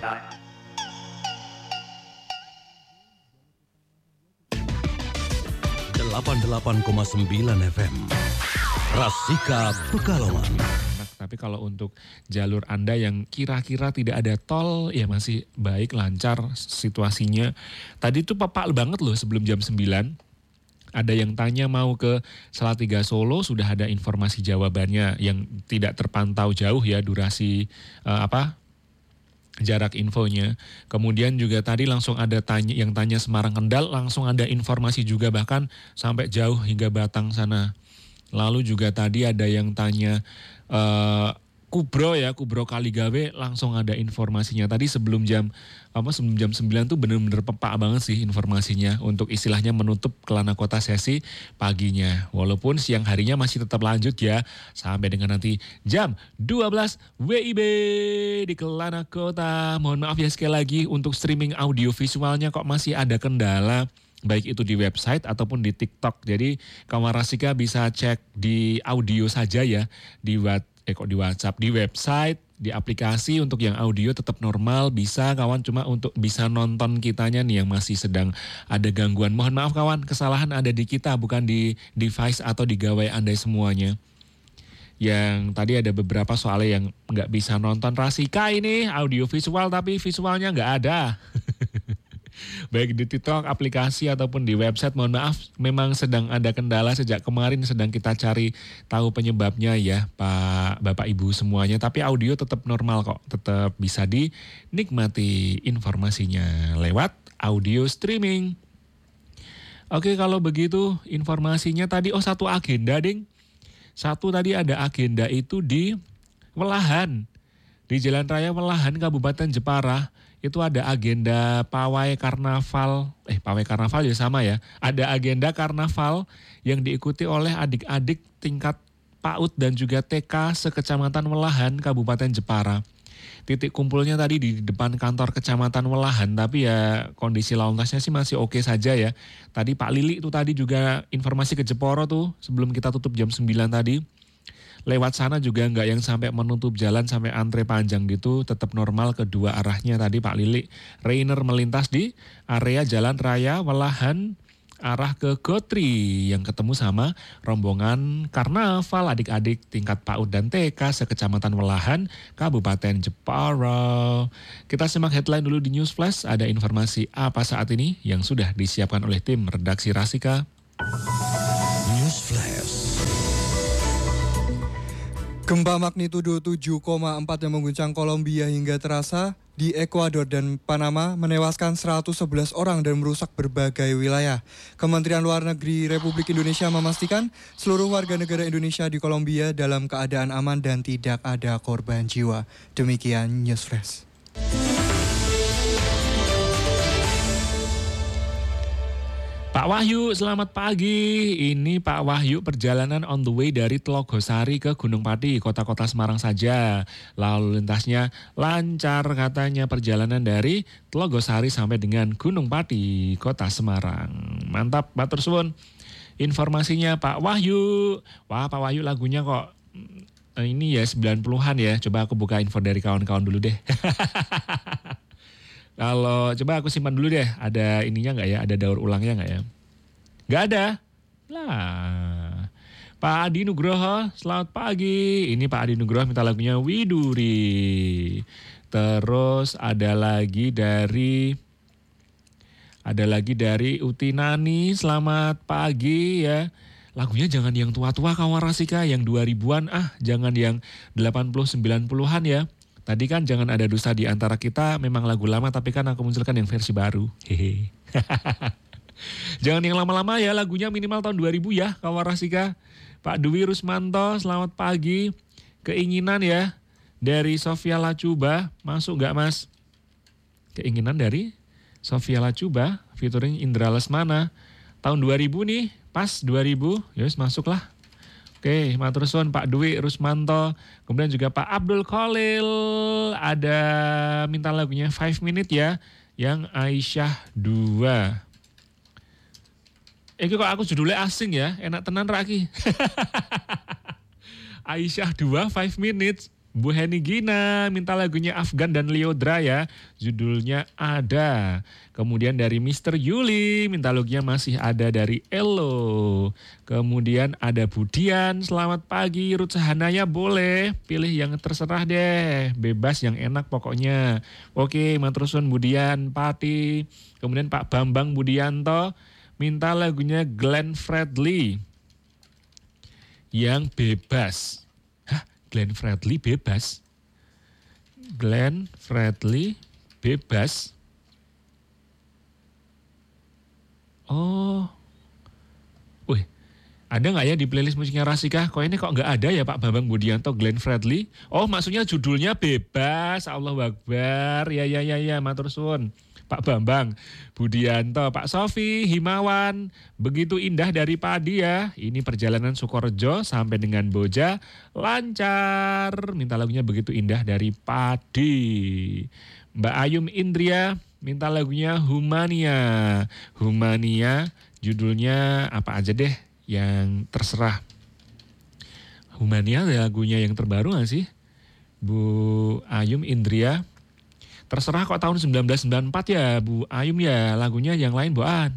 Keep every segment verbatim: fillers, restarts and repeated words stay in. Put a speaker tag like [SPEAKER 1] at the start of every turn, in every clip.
[SPEAKER 1] delapan puluh delapan koma sembilan F M Rasika Pekalongan.
[SPEAKER 2] Tapi kalau untuk jalur Anda yang kira-kira tidak ada tol, ya masih baik, lancar situasinya. Tadi tuh papal banget loh sebelum jam sembilan. Ada yang tanya mau ke Salatiga Solo, sudah ada informasi jawabannya yang tidak terpantau jauh ya durasi uh, apa jarak infonya. Kemudian juga tadi langsung ada tanya yang tanya Semarang Kendal, langsung ada informasi juga bahkan sampai jauh hingga Batang sana. Lalu juga tadi ada yang tanya uh, Kubro ya, Kubro Kaligawe, langsung ada informasinya. Tadi sebelum jam apa sebelum jam sembilan tuh bener-bener pepak banget sih informasinya untuk istilahnya menutup Kelana Kota sesi paginya. Walaupun siang harinya masih tetap lanjut ya sampai dengan nanti jam dua belas W I B di Kelana Kota. Mohon maaf ya sekali lagi untuk streaming audio visualnya kok masih ada kendala. Baik itu di website ataupun di TikTok. Jadi kawan Rasika bisa cek di audio saja ya, di what, eh kok di WhatsApp, di website, di aplikasi untuk yang audio tetap normal bisa kawan, cuma untuk bisa nonton kitanya nih yang masih sedang ada gangguan. Mohon maaf kawan, kesalahan ada di kita bukan di device atau di gawai Anda semuanya. Yang tadi ada beberapa soalnya yang nggak bisa nonton Rasika ini audio visual tapi visualnya nggak ada. Baik di TikTok, aplikasi ataupun di website, mohon maaf memang sedang ada kendala sejak kemarin sedang kita cari tahu penyebabnya ya Pak, Bapak, Ibu semuanya. Tapi audio tetap normal kok, tetap bisa dinikmati informasinya lewat audio streaming. Oke kalau begitu informasinya tadi, oh satu agenda ding. Satu tadi ada agenda itu di Welahan, di Jalan Raya Welahan Kabupaten Jepara. Itu ada agenda pawai karnaval, eh pawai karnaval ya sama ya. Ada agenda karnaval yang diikuti oleh adik-adik tingkat PAUD dan juga T K sekecamatan Welahan, Kabupaten Jepara. Titik kumpulnya tadi di depan kantor kecamatan Welahan, tapi ya kondisi lalu lintasnya sih masih oke saja ya. Tadi Pak Lili itu tadi juga informasi ke Jeporo tuh sebelum kita tutup jam sembilan tadi. Lewat sana juga nggak yang sampai menutup jalan sampai antre panjang gitu, tetap normal kedua arahnya tadi Pak Lili. Rainer melintas di area Jalan Raya Welahan arah ke Gotri yang ketemu sama rombongan karnaval adik-adik tingkat PAUD dan T K sekecamatan Welahan, Kabupaten Jepara. Kita simak headline dulu di News Flash, ada informasi apa saat ini yang sudah disiapkan oleh tim redaksi Rasika.
[SPEAKER 1] News Flash.
[SPEAKER 3] Gempa magnitudo tujuh koma empat yang mengguncang Kolombia hingga terasa di Ekuador dan Panama menewaskan seratus sebelas orang dan merusak berbagai wilayah. Kementerian Luar Negeri Republik Indonesia memastikan seluruh warga negara Indonesia di Kolombia dalam keadaan aman dan tidak ada korban jiwa. Demikian News Flash.
[SPEAKER 2] Pak Wahyu, selamat pagi. Ini Pak Wahyu perjalanan on the way dari Tlogosari ke Gunung Pati, kota-kota Semarang saja. Lalu lintasnya lancar katanya perjalanan dari Tlogosari sampai dengan Gunung Pati, kota Semarang. Mantap, matur suwun. Informasinya Pak Wahyu. Wah Pak Wahyu lagunya kok ini ya sembilan puluhan ya. Coba aku buka info dari kawan-kawan dulu deh. Kalau coba aku simpan dulu deh, ada ininya nggak ya, ada daur ulangnya nggak ya? Nggak ada? Lah, Pak Adi Nugroho, selamat pagi. Ini Pak Adi Nugroho minta lagunya Widuri. Terus ada lagi dari, ada lagi dari Utinani, selamat pagi ya. Lagunya jangan yang tua-tua kawan Rasika, yang dua ribuan ah, jangan yang delapan puluh sembilan puluhan ya. Tadi kan jangan ada dusta di antara kita, memang lagu lama tapi kan aku munculkan yang versi baru. Hehe. Jangan yang lama-lama ya, lagunya minimal tahun dua ribu ya kawan Rasika. Pak Dwi Rusmanto, selamat pagi. Keinginan ya dari Sofia Lacuba, masuk gak mas? Keinginan dari Sofia Lacuba, featuring Indra Lesmana. Tahun dua ribu nih, pas dua ribu, yus masuklah. Oke, matur suwun Pak Dwi Rusmanto. Kemudian juga Pak Abdul Khalil ada minta lagunya five minute ya, yang Aisyah dua. Eh kok aku judulnya asing ya, enak tenan raki. Aisyah dua five minutes. Bu Heni Gina minta lagunya Afgan dan Liodra ya. Judulnya Ada. Kemudian dari Mister Yuli minta lagunya Masih Ada dari Elo. Kemudian ada Budian, selamat pagi. Ruth Sahanaya boleh. Pilih yang terserah deh. Bebas yang enak pokoknya. Oke, matur suwun Budian Pati. Kemudian Pak Bambang Budianto minta lagunya Glenn Fredly yang Bebas. Glenn Fredly Bebas. Glenn Fredly Bebas. Oh. Wih, ada nggak ya di playlist musiknya Rasika? Kok ini kok nggak ada ya Pak Bambang Budianto Glenn Fredly? Oh, maksudnya judulnya Bebas. Allahu Akbar. Ya ya ya ya, matur suwun. Pak Bambang Budianto, Pak Sofi Himawan, begitu indah dari Padi ya. Ini perjalanan Sukorejo sampai dengan Boja lancar. Minta lagunya Begitu Indah dari Padi. Mbak Ayum Indria minta lagunya Humania. Humania judulnya apa aja deh yang terserah. Humania lagunya yang terbaru gak sih? Bu Ayum Indria. Terserah kok tahun sembilan belas sembilan puluh empat ya Bu Ayum ya, lagunya yang lain Boan.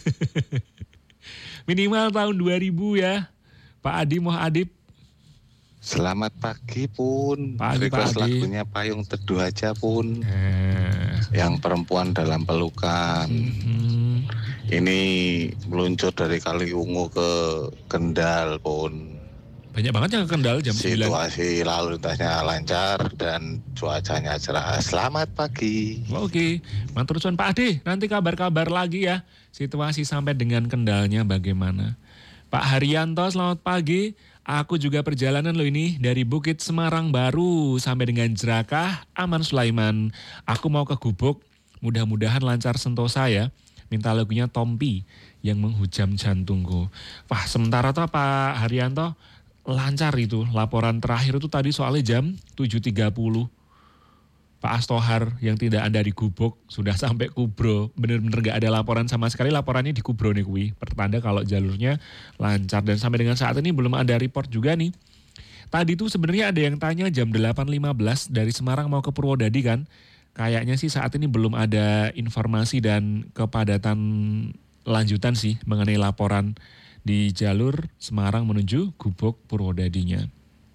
[SPEAKER 2] Minimal tahun dua ribu ya. Pak Adi Moh Adib.
[SPEAKER 4] Selamat pagi Pun.
[SPEAKER 2] Pagi,
[SPEAKER 4] request
[SPEAKER 2] Pak Adi.
[SPEAKER 4] lagunya Payung Teduh aja Pun.
[SPEAKER 2] Eh.
[SPEAKER 4] Yang Perempuan Dalam Pelukan.
[SPEAKER 2] Mm-hmm.
[SPEAKER 4] Ini meluncur dari Kaliungu ke Kendal Pun.
[SPEAKER 2] Banyak banget yang ke Kendal jam sembilan.
[SPEAKER 4] Situasi lalu lintasnya lancar dan cuacanya cerah. Selamat pagi.
[SPEAKER 2] Oke, matur suwun Pak Ade. Nanti kabar-kabar lagi ya. Situasi sampai dengan Kendalnya bagaimana. Pak Haryanto, selamat pagi. Aku juga perjalanan loh ini dari Bukit Semarang Baru sampai dengan Jerakah, Aman Sulaiman. Aku mau ke Gubuk. Mudah-mudahan lancar sentosa ya. Minta lagunya Tompi yang menghujam jantungku. Wah, sementara tuh Pak Haryanto lancar itu, laporan terakhir itu tadi soalnya jam tujuh tiga puluh. Pak Astohar yang tidak ada di Gubuk sudah sampai Kubro. Bener-bener gak ada laporan sama sekali, laporannya di Kubro nih kuwi. Pertanda kalau jalurnya lancar dan sampai dengan saat ini belum ada report juga nih. Tadi tuh sebenarnya ada yang tanya jam delapan lima belas dari Semarang mau ke Purwodadi kan. Kayaknya sih saat ini belum ada informasi dan kepadatan lanjutan sih mengenai laporan di jalur Semarang menuju Gubuk Purwodadinya.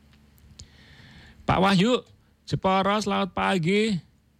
[SPEAKER 2] Pak Wahyu, Jepara, selamat pagi.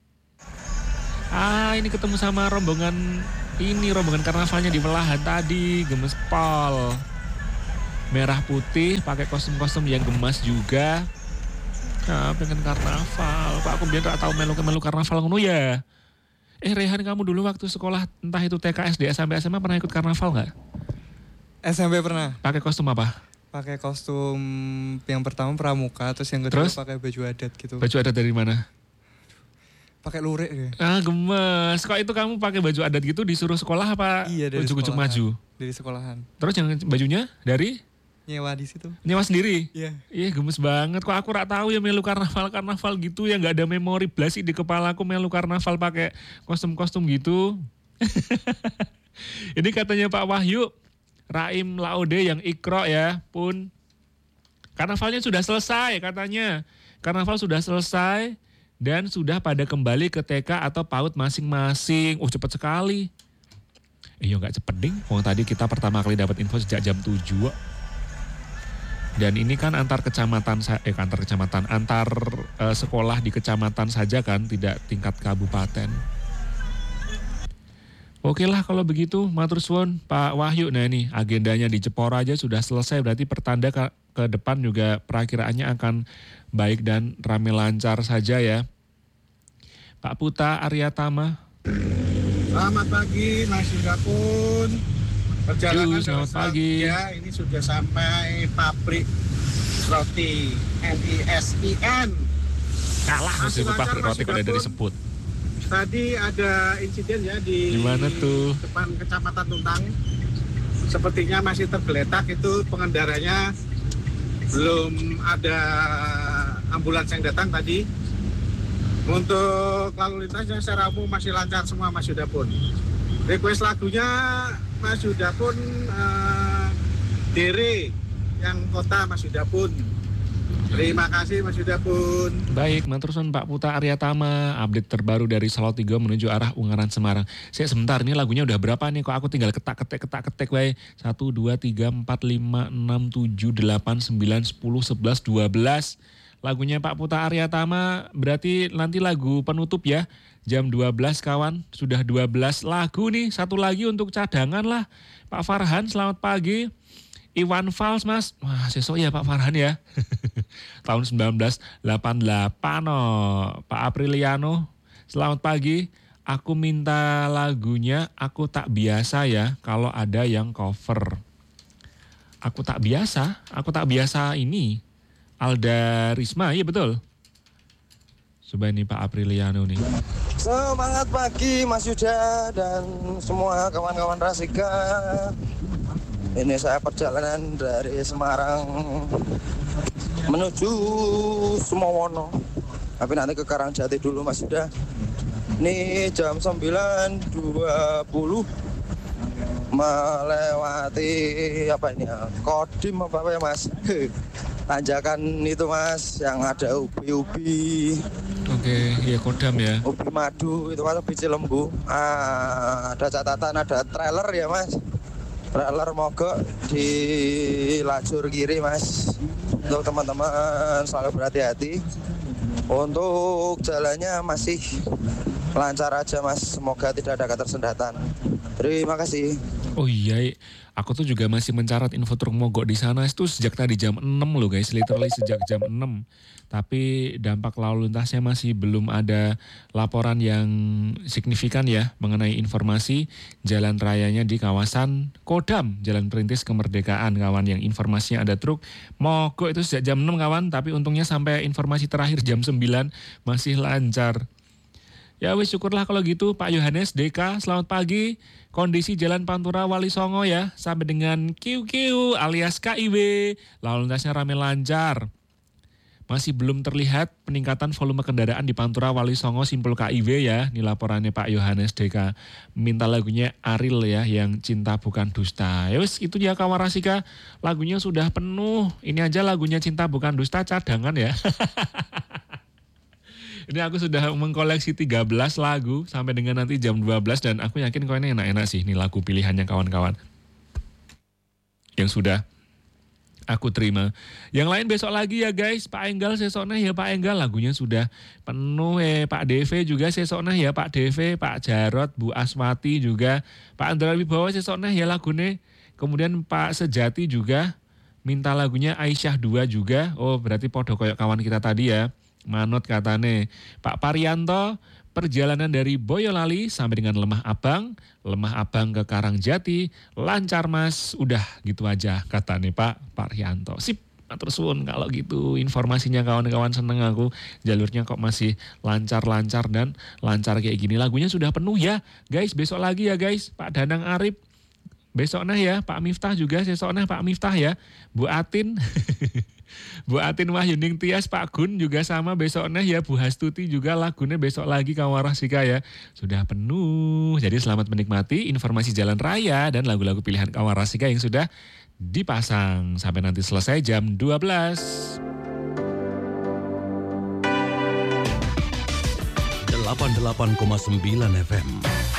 [SPEAKER 2] Ah, ini ketemu sama rombongan ini, rombongan karnavalnya di Melahan tadi, gemes pol. Merah putih, pakai kostum-kostum yang gemas juga. Ah, pengen karnaval. Pak, aku biar tak tahu melu-melu karnaval ngono ya. Eh, Rehan, kamu dulu waktu sekolah entah itu T K, S D, sampai S M A pernah ikut karnaval nggak?
[SPEAKER 3] S M P pernah.
[SPEAKER 2] Pakai kostum apa?
[SPEAKER 3] Pakai kostum yang pertama pramuka, terus yang kedua
[SPEAKER 2] Terus?
[SPEAKER 3] pakai baju adat gitu.
[SPEAKER 2] Baju adat dari mana?
[SPEAKER 3] Pakai lurik ya.
[SPEAKER 2] Ah, gemes. Kok itu kamu pakai baju adat gitu disuruh sekolah apa?
[SPEAKER 3] Iya, dari
[SPEAKER 2] ujuk-ujuk
[SPEAKER 3] sekolahan.
[SPEAKER 2] maju.
[SPEAKER 3] Dari sekolahan.
[SPEAKER 2] Terus yang bajunya dari
[SPEAKER 3] Nyewa di situ.
[SPEAKER 2] nyewa sendiri?
[SPEAKER 3] Iya.
[SPEAKER 2] Iya, gemes banget. Kok aku rak tahu ya melu karnaval-karnaval gitu ya, nggak ada memori blasi di kepala aku melu karnaval pakai kostum-kostum gitu. Ini katanya Pak Wahyu, Raim Laude yang ikro ya Pun. Karnavalnya sudah selesai katanya. Karnaval sudah selesai dan sudah pada kembali ke T K atau PAUD masing-masing. Oh, cepat sekali. Eh, yo nggak cepet ding. Oh, tadi kita pertama kali dapat info sejak jam tujuh. Dan ini kan antar kecamatan, eh antar kecamatan, antar eh, sekolah di kecamatan saja kan, tidak tingkat kabupaten. Oke lah kalau begitu, matur suwun Pak Wahyu. Nah ini agendanya di Jepara aja sudah selesai, berarti pertanda ke, ke depan juga perakiraannya akan baik dan rame lancar saja ya. Pak Puta Aryatama.
[SPEAKER 5] Selamat pagi Mas Yuda Pun. Perjalanan
[SPEAKER 2] Yuh, selamat pagi.
[SPEAKER 5] Ya, ini sudah sampai pabrik roti N I S I N.
[SPEAKER 2] Kalah
[SPEAKER 5] Masih
[SPEAKER 2] disebut
[SPEAKER 5] lancar,
[SPEAKER 2] pabrik
[SPEAKER 5] Mas
[SPEAKER 2] roti kok
[SPEAKER 5] Yuda
[SPEAKER 2] udah
[SPEAKER 5] Pun.
[SPEAKER 2] disebut.
[SPEAKER 5] Tadi ada insiden ya di,
[SPEAKER 2] Di mana tuh?
[SPEAKER 5] depan Kecamatan Tuntang. Sepertinya masih tergeletak, itu pengendaranya belum ada ambulans yang datang tadi. Untuk lalu lintasnya secara umum masih lancar semua Mas Yuda Pun. Request lagunya Mas Yuda Pun uh, Dere yang kota Mas Yuda Pun. Terima kasih Mas Yuda pun.
[SPEAKER 2] Baik, matursun Pak Puta Aryatama, update terbaru dari Salatiga menuju arah Ungaran Semarang. Saya sebentar, ini lagunya udah berapa nih? Kok aku tinggal ketak-ketik, ketak-ketik, wae. satu, dua, tiga, empat, lima, enam, tujuh, delapan, sembilan, sepuluh, sebelas, dua belas. Lagunya Pak Puta Aryatama, berarti nanti lagu penutup ya. Jam dua belas kawan, sudah dua belas lagu nih. Satu lagi untuk cadangan lah. Pak Farhan, selamat pagi. Iwan Fals mas, wah sesok ya Pak Farhan ya. Tahun sembilan belas delapan puluh delapan oh. Pak Apriliano, selamat pagi. Aku minta lagunya Aku Tak Biasa ya, kalau ada yang cover. Aku Tak Biasa, Aku Tak Biasa ini. Alda Risma, iya betul. Coba ini Pak Apriliano nih.
[SPEAKER 6] Semangat pagi Mas Yuda dan semua kawan-kawan Rasika. Ini saya perjalanan dari Semarang menuju Sumowono. Tapi nanti ke Karangjati dulu Mas Yuda. Ini jam sembilan dua puluh melewati apa ini ya? Kodim apa ya Mas? Tanjakan itu Mas yang ada ubi-ubi.
[SPEAKER 2] Oke, iya Kodam ya.
[SPEAKER 6] Ubi madu itu Mas, ubi Cilembu. Ah, ada catatan, ada trailer ya Mas. Trailer mogok di lajur kiri Mas. Untuk teman-teman selalu berhati-hati. Untuk jalannya masih lancar aja Mas. Semoga tidak ada ketersendatan. Terima kasih.
[SPEAKER 2] Oh iya, aku tuh juga masih mencatat info truk mogok di sana itu sejak tadi jam enam loh guys, literally sejak jam enam. Tapi dampak lalu lintasnya masih belum ada laporan yang signifikan ya mengenai informasi jalan rayanya di kawasan Kodam, Jalan Perintis Kemerdekaan kawan, yang informasinya ada truk mogok itu sejak jam enam kawan, tapi untungnya sampai informasi terakhir jam sembilan masih lancar. Ya wis syukurlah kalau gitu Pak Yohanes D K, selamat pagi. Kondisi Jalan Pantura Wali Songo ya, sampai dengan Q Q alias K I W, lalu lintasnya rame lancar. Masih belum terlihat peningkatan volume kendaraan di Pantura Wali Songo simpul K I W ya. Ini laporannya Pak Yohanes D K. Minta lagunya Ariel ya, yang Cinta Bukan Dusta. Ya wis itu ya kawan Rasika, lagunya sudah penuh. Ini aja lagunya Cinta Bukan Dusta cadangan ya. Ini aku sudah mengkoleksi tiga belas lagu sampai dengan nanti jam dua belas dan aku yakin kau ini enak-enak sih ini lagu pilihannya kawan-kawan. Yang sudah aku terima. Yang lain besok lagi ya guys. Pak Enggal sesoknya ya Pak Enggal, lagunya sudah penuh ya. Pak D V juga sesoknya ya Pak D V, Pak Jarot, Bu Aswati juga. Pak Andra Wibawa sesoknya ya lagunya. Kemudian Pak Sejati juga minta lagunya Aisyah dua juga. Oh berarti podo koyok kawan kita tadi ya. Manut katane. Pak Parianto, perjalanan dari Boyolali sampai dengan Lemah Abang, Lemah Abang ke Karangjati, lancar mas, udah gitu aja katane Pak Parianto. Sip, matur suwun kalau gitu informasinya kawan-kawan, seneng aku jalurnya kok masih lancar-lancar dan lancar kayak gini. Lagunya sudah penuh ya guys, besok lagi ya guys. Pak Danang Arif, besoknya ya. Pak Miftah juga besoknya Pak Miftah ya. Bu Atin. Bu Atin Wahyuning Tias, Pak Gun juga sama besoknya ya. Bu Hastuti juga lagunya besok lagi Kawarasika ya. Sudah penuh. Jadi selamat menikmati informasi jalan raya dan lagu-lagu pilihan Kawarasika yang sudah dipasang. Sampai nanti selesai jam dua belas.
[SPEAKER 1] delapan puluh delapan koma sembilan F M